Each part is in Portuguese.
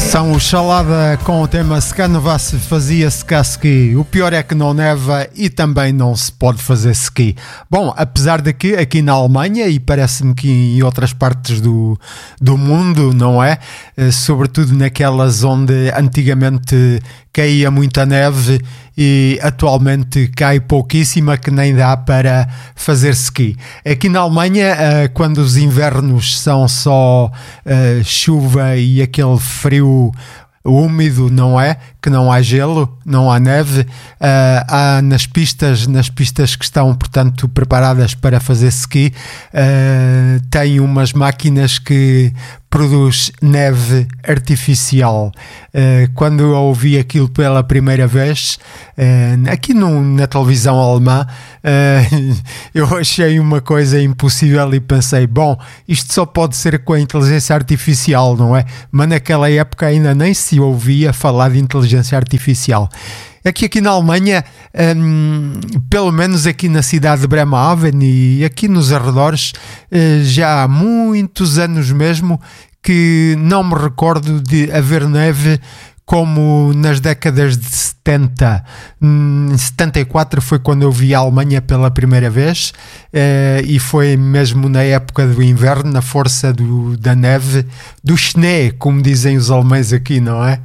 São o Chalada com o tema Se cá nevasse fazia-se cá ski. O pior é que não neva e também não se pode fazer ski. Bom, apesar de que aqui na Alemanha e parece-me que em outras partes do mundo, não é? Sobretudo naquelas onde antigamente caía muita neve e atualmente cai pouquíssima, que nem dá para fazer ski. Aqui na Alemanha, quando os invernos são só chuva e aquele frio úmido, não é? Que não há gelo, não há neve, há nas pistas que estão, portanto, preparadas para fazer ski, tem umas máquinas que produz neve artificial. Quando eu ouvi aquilo pela primeira vez, aqui na televisão alemã, eu achei uma coisa impossível e pensei, bom, isto só pode ser com a inteligência artificial, não é? Mas naquela época ainda nem se ouvia falar de inteligência artificial. Aqui na Alemanha, pelo menos aqui na cidade de Bremerhaven e aqui nos arredores, já há muitos anos mesmo que não me recordo de haver neve como nas décadas de 70. Em 74 foi quando eu vi a Alemanha pela primeira vez, e foi mesmo na época do inverno, na força da neve, do Schnee, como dizem os alemães aqui, não é?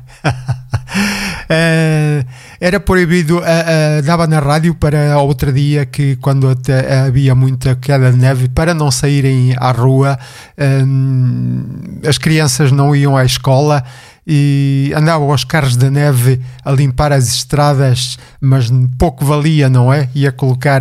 Era proibido, dava na rádio para outro dia que quando havia muita queda de neve, para não saírem à rua, as crianças não iam à escola e andavam aos carros da neve a limpar as estradas, mas pouco valia, não é? Ia colocar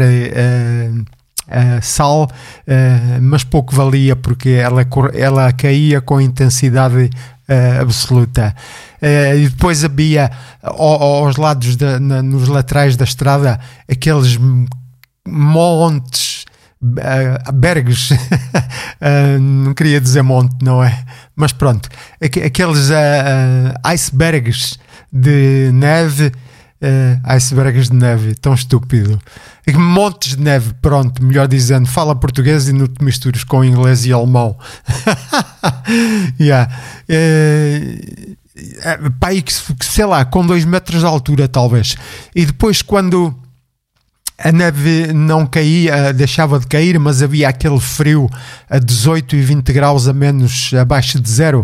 sal, mas pouco valia porque ela caía com intensidade absoluta. E depois havia aos lados nos laterais da estrada aqueles montes, bergs, não queria dizer monte, não é? Mas pronto, aqueles icebergs de neve, icebergs de neve, tão estúpido. Montes de neve, pronto, melhor dizendo, fala português e não te misturas com inglês e alemão. Yeah. Pai, sei lá, com 2 metros de altura talvez. E depois quando a neve não caía, deixava de cair, mas havia aquele frio a 18 e 20 graus a menos, abaixo de zero,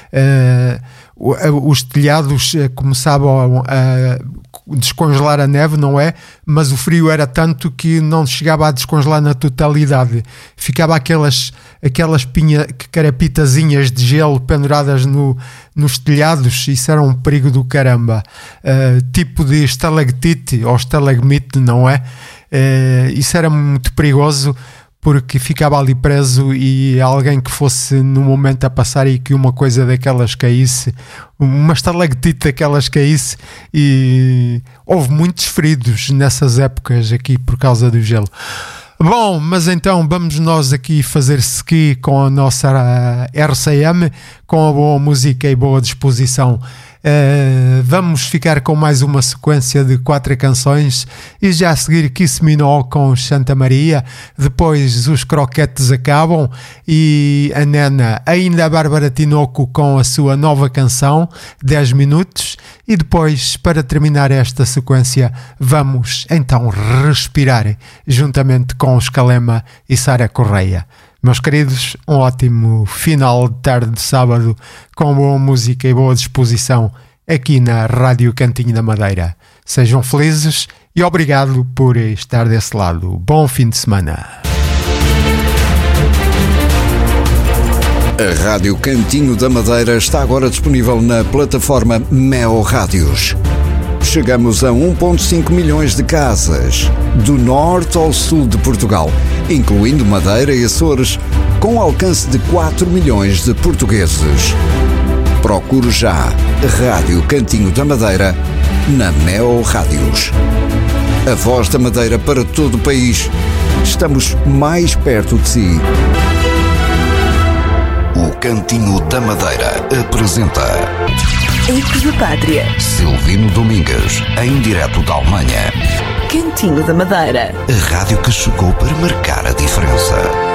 os telhados começavam a descongelar a neve, não é? Mas o frio era tanto que não chegava a descongelar na totalidade. Ficava aquelas carapitazinhas de gelo penduradas nos telhados. Isso era um perigo do caramba. Tipo de estalactite ou estalagmite, não é? Isso era muito perigoso porque ficava ali preso e alguém que fosse no momento a passar e que uma coisa daquelas caísse, uma estalactite daquelas caísse, e houve muitos feridos nessas épocas aqui por causa do gelo. Bom, mas então vamos nós aqui fazer ski com a nossa RCM, com a boa música e boa disposição. Vamos ficar com mais uma sequência de 4 canções e já a seguir Kiss Me No com Santa Maria, depois os Croquetes acabam e a Nena, ainda a Bárbara Tinoco com a sua nova canção 10 minutos, e depois, para terminar esta sequência, vamos então respirar juntamente com os Calema e Sara Correia. Meus queridos, um ótimo final de tarde de sábado com boa música e boa disposição aqui na Rádio Cantinho da Madeira. Sejam felizes e obrigado por estar desse lado. Bom fim de semana. A Rádio Cantinho da Madeira está agora disponível na plataforma Meo Rádios. Chegamos a 1,5 milhões de casas, do norte ao sul de Portugal, incluindo Madeira e Açores, com alcance de 4 milhões de portugueses. Procure já Rádio Cantinho da Madeira na Meo Rádios. A voz da Madeira para todo o país. Estamos mais perto de si. O Cantinho da Madeira apresenta Ecos da Pátria. Silvino Domingues, em direto da Alemanha. Cantinho da Madeira. A rádio que chegou para marcar a diferença.